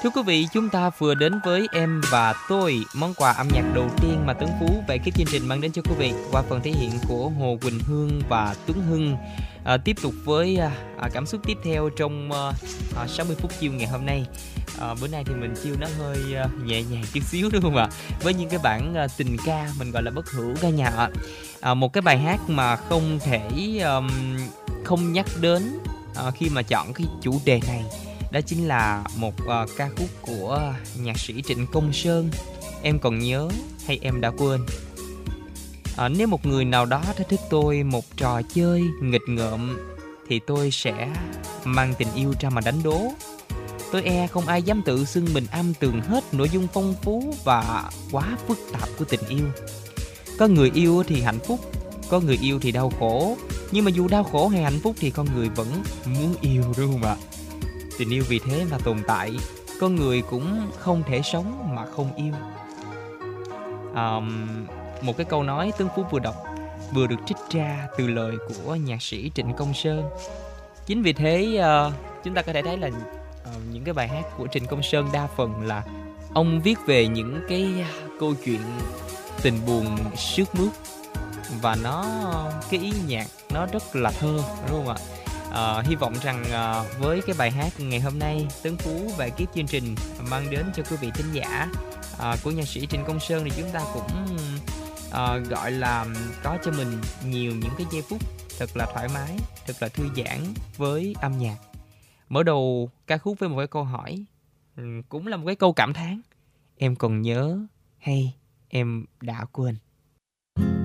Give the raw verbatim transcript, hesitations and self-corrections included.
Thưa quý vị, chúng ta vừa đến với Em và Tôi, món quà âm nhạc đầu tiên mà Tấn Phú và ekip chương trình mang đến cho quý vị qua phần thể hiện của Hồ Quỳnh Hương và Tuấn Hưng. À, tiếp tục với à, cảm xúc tiếp theo trong à, sáu mươi phút chiều ngày hôm nay. À, bữa nay thì mình chiêu nó hơi à, nhẹ nhàng chút xíu đúng không ạ? Với những cái bản à, tình ca mình gọi là bất hủ ca nhạc ạ. À, một cái bài hát mà không thể um, không nhắc đến à, khi mà chọn cái chủ đề này. Đó chính là một uh, ca khúc của nhạc sĩ Trịnh Công Sơn, Em Còn Nhớ Hay Em Đã Quên. À, nếu một người nào đó thách thức tôi một trò chơi nghịch ngợm thì tôi sẽ mang tình yêu ra mà đánh đố. Tôi e không ai dám tự xưng mình am tường hết nội dung phong phú và quá phức tạp của tình yêu. Có người yêu thì hạnh phúc, có người yêu thì đau khổ. Nhưng mà dù đau khổ hay hạnh phúc thì con người vẫn muốn yêu, đúng không ạ? Tình yêu vì thế mà tồn tại. Con người cũng không thể sống mà không yêu. à, Một cái câu nói Tuấn Phú vừa đọc vừa được trích ra từ lời của nhạc sĩ Trịnh Công Sơn. Chính vì thế uh, chúng ta có thể thấy là uh, những cái bài hát của Trịnh Công Sơn đa phần là ông viết về những cái câu chuyện tình buồn sướt mướt. Và nó cái ý nhạc nó rất là thơ, đúng không ạ? À, hy vọng rằng à, với cái bài hát ngày hôm nay, Tấn Phú và ekip chương trình mang đến cho quý vị thính giả à, của nhạc sĩ Trịnh Công Sơn thì chúng ta cũng à, gọi là có cho mình nhiều những cái giây phút thật là thoải mái, thật là thư giãn với âm nhạc. Mở đầu ca khúc với một cái câu hỏi, cũng là một cái câu cảm thán: em còn nhớ hay em đã quên?